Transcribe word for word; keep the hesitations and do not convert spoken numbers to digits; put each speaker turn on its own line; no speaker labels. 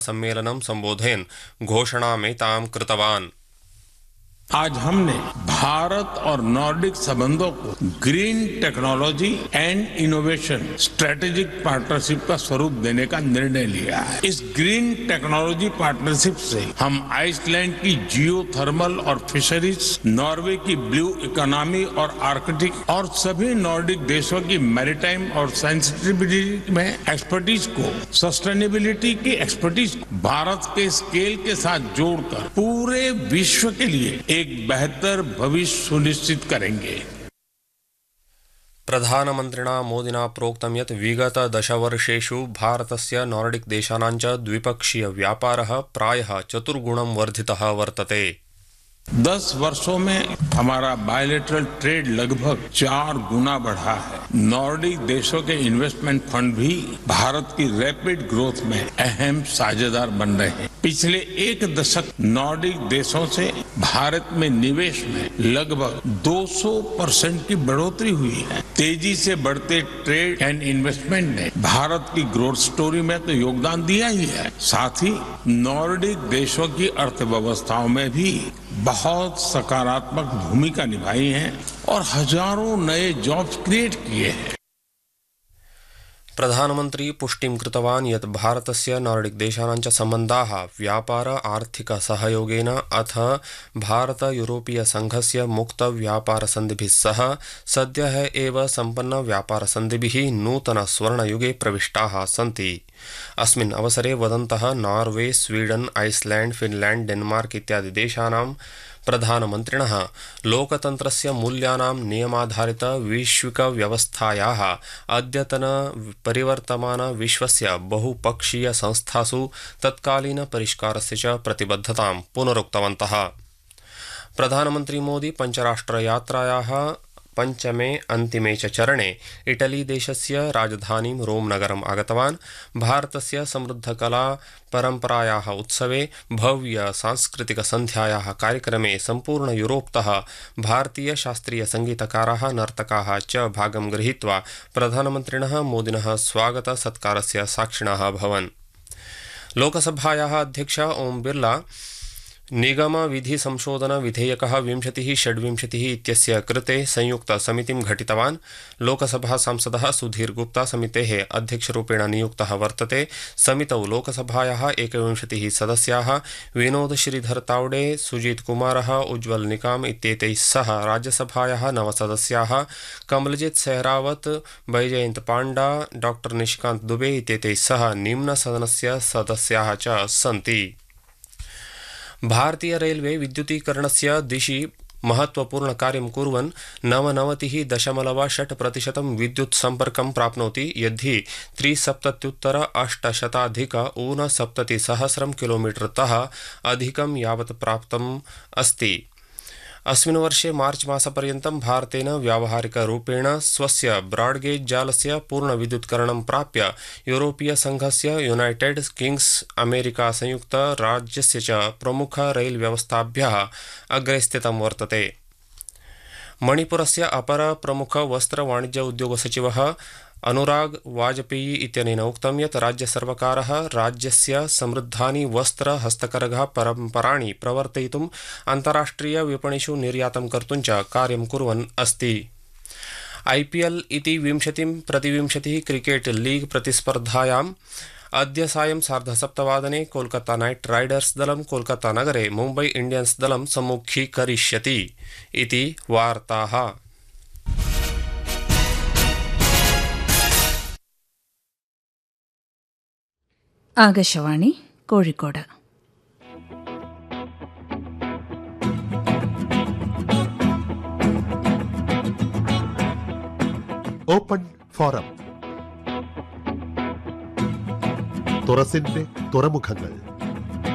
सम्मेलनं संबोधयन् घोषणामेतां कृतवान्।
आज हमने भारत और नॉर्डिक संबंधों को green technology and innovation strategic partnership का स्वरूप देने का निर्णय लिया है। इस ग्रीन टेक्नोलॉजी पार्टनरशिप से हम आइसलैंड की जियो थर्मल और फिशरीज, नॉर्वे की ब्लू इकोनॉमी और आर्कटिक और सभी नॉर्डिक देशों की मैरीटाइम और सेंसिटिविटी में एक्सपर्टीज को, सस्टेनेबिलिटी की एक्सपर्टीज को भारत के स्केल के साथ जोड़कर पूरे विश्व के लिए एक बेहतर भविष्य सुनिश्चित करेंगे।
प्रधानमन्त्रिणा मोदिना प्रोक्तं यत् विगत दशवर्षेषु भारतस्य नॉर्डिक देशानां च द्विपक्षीय व्यापारः प्रायः चतुर्गुणं वर्धितः वर्तते।
दस वर्षों में हमारा बायलैटरल ट्रेड लगभग चार गुना बढ़ा है। नॉर्डिक देशों के इन्वेस्टमेंट फंड भी भारत की रैपिड ग्रोथ में अहम साझेदार बन रहे हैं। पिछले एक दशक नॉर्डिक देशों से भारत में निवेश में लगभग दो सौ परसेंट की बढ़ोतरी हुई है। तेजी से बढ़ते ट्रेड एंड इन्वेस्टमेंट ने भारत की ग्रोथ स्टोरी में तो योगदान दिया ही है, साथ ही नॉर्डिक देशों की अर्थव्यवस्थाओं में भी बहुत सकारात्मक भूमिका निभाई है और हजारों नए जॉब्स क्रिएट किए हैं।
प्रधानमंत्री पुष्टिं कृतवान् यत् भारतस्य नॉर्डिक देशानां च सम्बन्धाः व्यापार आर्थिक सहयोगेन अथ भारत यूरोपीय संघस्य मुक्त व्यापार सन्धिभिः सह सद्यः एव सम्पन्न व्यापार सन्धिभिः नूतन स्वर्णयुगे प्रविष्टाः सन्ति। अस्मिन् अवसरे वदन्तः Norway, Sweden, Iceland, Finland, Denmark इत्यादि देशानां प्रधानमन्त्रिणः लोकतन्त्रस्य मूल्यानां नियमाधारित वैश्विकव्यवस्थायाः अद्यतन परिवर्तमान विश्वस्य बहुपक्षीय संस्थासु तत्कालीन परिष्कारस्य च प्रतिबद्धतां पुनरुक्तवन्तः। प्रधानमन्त्री मोदी पञ्चराष्ट्रयात्रायाः पंचमे अन्तिमे च चरणे इटली देशस्य राजधानीं रोम नगरम् आगतवान्। भारतस्य समृद्धकला परम्परायाः उत्सवे भव्य सांस्कृतिक सन्ध्यायाः कार्यक्रमे सम्पूर्ण यूरोपतः भारतीय शास्त्रीय संगीतकाराः, नर्तकाः च भागं गृहीत्वा प्रधानमन्त्रिणः मोदिनः स्वागत सत्कारस्य साक्षिणः अभवन्। लोकसभायाः अध्यक्षः ओम बिर्ला निगम विधि संशोधन विधेयकः विंशतिः षड्विंशतिः इत्यस्य कृते संयुक्त समितिं घटितवान्। लोकसभा सांसदः सुधीर गुप्ता समितेः अध्यक्षरूपेण नियुक्तः वर्तते। समितौ लोकसभायाः एकविंशतिः सदस्याः विनोद श्रीधर तावडे, सुजीत कुमारः, उज्ज्वल निकाम इत्येतैः सह राज्यसभायाः नव सदस्याः कमलजीत सेहरावत, बैजयंत पांडा, डॉक्टर निशिकांत दुबे इत्येतैः सह निम्नसदनस्य सदस्याः च सन्ति। भारतीय रेलवे विद्युतीकरणस्य दिशि महत्वपूर्ण कार्यं कुर्वन् नवनवतिः दशमलव षट् प्रतिशतं विद्युत् सम्पर्कं प्राप्नोति, यद्धि त्रिसप्तत्युत्तर अष्टशताधिक ऊनसप्ततिसहस्रं किलोमीटर्तः अधिकं यावत् प्राप्तम् अस्ति। अस्मिन् वर्षे मार्च मासपर्यन्तं भारतेन व्यावहारिकरूपेण स्वस्य ब्राडगेज जालस्य पूर्णविद्युत्करणं प्राप्य यूरोपीय संघस्य, यूनाइटेड किंग्स अमेरिका संयुक्त राज्यस्य च प्रमुख रेल व्यवस्थाभ्यः अग्रे स्थितं वर्तते। मणिपुरस्य अपर प्रमुख वस्त्र वाणिज्य उद्योग सचिवः अनुराग वाजपेयी इत्यनेन उक्तं यत् राज्यसर्वकारः राज्यस्य समृद्धानि वस्त्र हस्तकरघा परम्पराणि प्रवर्तयितुम् अन्ताराष्ट्रिय विपणिषु निर्यातं कर्तुं च कार्यं कुर्वन् अस्ति। आईपीएल इति विंशतिं प्रतिविंशतिः क्रिकेट लीग प्रतिस्पर्धायाम् अद्य सायं सार्धसप्तवादने कोलकाता नाइट राइडर्स दलं कोलकाता नगरे मुम्बई इंडियंस दलं सम्मुखीकरिष्यति इति वार्ताः।
ആകാശവാണി കോഴിക്കോട്.
ഓപ്പൺ ഫോറം തുറസിന്റെ തുറമുഖങ്ങൾ.